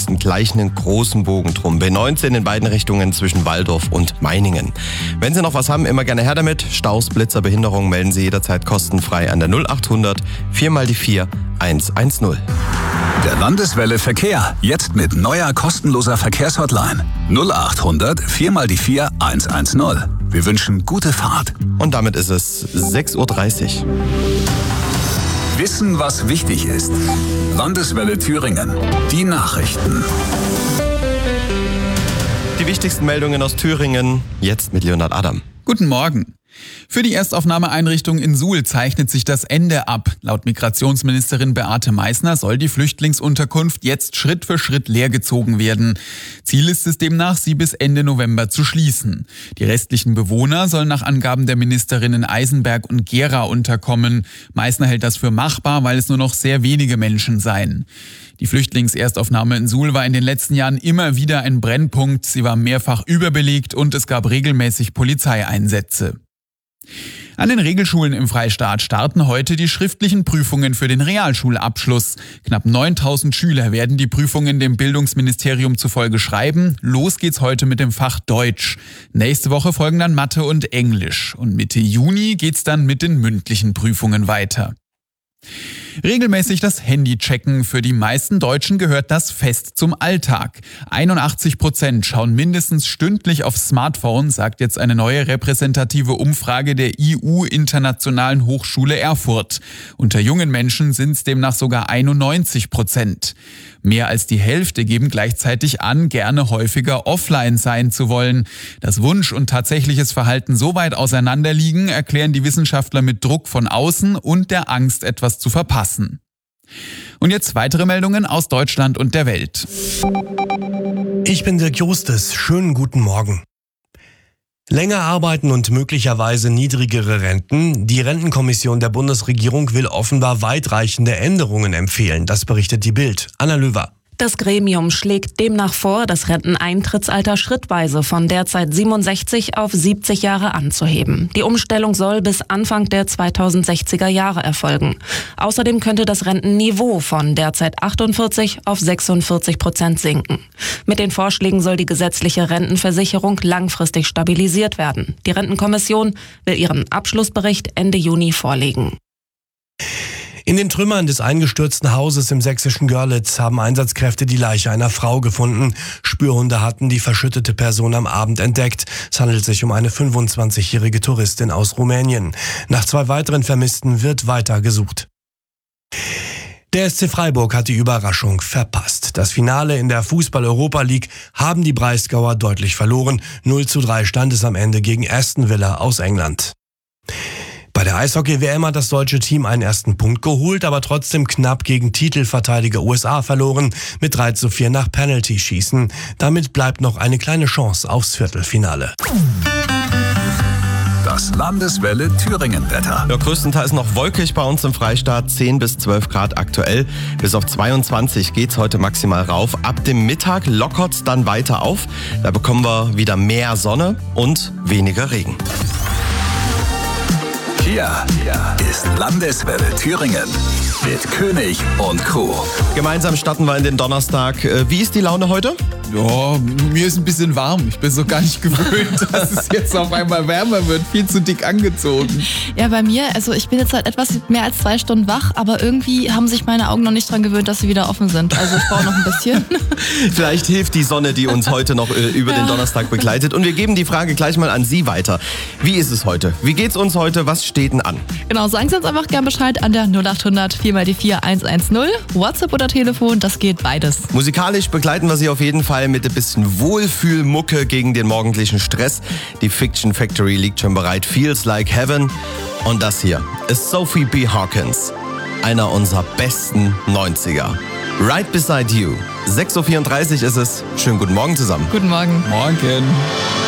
Südwesten gleich einen großen Bogen drum. B19 in beiden Richtungen zwischen Walldorf und Meiningen. Wenn Sie noch was haben, immer gerne her damit. Staus, Blitzer, Behinderungen melden Sie jederzeit kostenfrei an der 0800 4x4 110. Der Landeswelle Verkehr. Jetzt mit neuer kostenloser Verkehrshotline. 0800 4x4 110. Wir wünschen gute Fahrt. Und damit ist es 6.30 Uhr. Wissen, was wichtig ist. Landeswelle Thüringen. Die Nachrichten. Die wichtigsten Meldungen aus Thüringen, jetzt mit Leonhard Adam. Guten Morgen. Für die Erstaufnahmeeinrichtung in Suhl zeichnet sich das Ende ab. Laut Migrationsministerin Beate Meißner soll die Flüchtlingsunterkunft jetzt Schritt für Schritt leergezogen werden. Ziel ist es demnach, sie bis Ende November zu schließen. Die restlichen Bewohner sollen nach Angaben der Ministerinnen Eisenberg und Gera unterkommen. Meißner hält das für machbar, weil es nur noch sehr wenige Menschen seien. Die Flüchtlingserstaufnahme in Suhl war in den letzten Jahren immer wieder ein Brennpunkt. Sie war mehrfach überbelegt und es gab regelmäßig Polizeieinsätze. An den Regelschulen im Freistaat starten heute die schriftlichen Prüfungen für den Realschulabschluss. Knapp 9000 Schüler werden die Prüfungen dem Bildungsministerium zufolge schreiben. Los geht's heute mit dem Fach Deutsch. Nächste Woche folgen dann Mathe und Englisch. Und Mitte Juni geht's dann mit den mündlichen Prüfungen weiter. Regelmäßig das Handy checken. Für die meisten Deutschen gehört das fest zum Alltag. 81% schauen mindestens stündlich aufs Smartphone, sagt jetzt eine neue repräsentative Umfrage der IU-Internationalen Hochschule Erfurt. Unter jungen Menschen sind es demnach sogar 91%. Mehr als die Hälfte geben gleichzeitig an, gerne häufiger offline sein zu wollen. Dass Wunsch und tatsächliches Verhalten so weit auseinanderliegen, erklären die Wissenschaftler mit Druck von außen und der Angst, etwas zu verpassen. Und jetzt weitere Meldungen aus Deutschland und der Welt. Ich bin Dirk Justus. Schönen guten Morgen. Länger arbeiten und möglicherweise niedrigere Renten. Die Rentenkommission der Bundesregierung will offenbar weitreichende Änderungen empfehlen. Das berichtet die Bild. Anna Löwer. Das Gremium schlägt demnach vor, das Renteneintrittsalter schrittweise von derzeit 67 auf 70 Jahre anzuheben. Die Umstellung soll bis Anfang der 2060er Jahre erfolgen. Außerdem könnte das Rentenniveau von derzeit 48 auf 46% sinken. Mit den Vorschlägen soll die gesetzliche Rentenversicherung langfristig stabilisiert werden. Die Rentenkommission will ihren Abschlussbericht Ende Juni vorlegen. In den Trümmern des eingestürzten Hauses im sächsischen Görlitz haben Einsatzkräfte die Leiche einer Frau gefunden. Spürhunde hatten die verschüttete Person am Abend entdeckt. Es handelt sich um eine 25-jährige Touristin aus Rumänien. Nach 2 weiteren Vermissten wird weiter gesucht. Der SC Freiburg hat die Überraschung verpasst. Das Finale in der Fußball-Europa League haben die Breisgauer deutlich verloren. 0:3 stand es am Ende gegen Aston Villa aus England. Bei der Eishockey-WM hat das deutsche Team einen ersten Punkt geholt, aber trotzdem knapp gegen Titelverteidiger USA verloren, mit 3:4 nach Penalty-Schießen. Damit bleibt noch eine kleine Chance aufs Viertelfinale. Das Landeswelle Thüringen-Wetter. Ja, größtenteils noch wolkig bei uns im Freistaat, 10 bis 12 Grad aktuell. Bis auf 22 geht's heute maximal rauf. Ab dem Mittag lockert's dann weiter auf. Da bekommen wir wieder mehr Sonne und weniger Regen. Hier ist Landeswelle Thüringen mit König und Crew. Gemeinsam starten wir in den Donnerstag. Wie ist die Laune heute? Ja, mir ist ein bisschen warm. Ich bin so gar nicht gewöhnt, dass es jetzt auf einmal wärmer wird. Viel zu dick angezogen. Ja, bei mir, also ich bin jetzt seit etwas mehr als 2 Stunden wach, aber irgendwie haben sich meine Augen noch nicht dran gewöhnt, dass sie wieder offen sind. Also ich brauche noch ein bisschen. Vielleicht hilft die Sonne, die uns heute noch über den Donnerstag begleitet. Und wir geben die Frage gleich mal an Sie weiter. Wie ist es heute? Wie geht's uns heute? Was steht denn an? Genau, sagen Sie uns einfach gern Bescheid an der 0800 4x4 110. WhatsApp oder Telefon, das geht beides. Musikalisch begleiten wir Sie auf jeden Fall mit ein bisschen Wohlfühlmucke gegen den morgendlichen Stress. Die Fiction Factory liegt schon bereit. Feels Like Heaven. Und das hier ist Sophie B. Hawkins. Einer unserer besten 90er. Right Beside You. 6:34 Uhr ist es. Schönen guten Morgen zusammen. Guten Morgen. Morgen.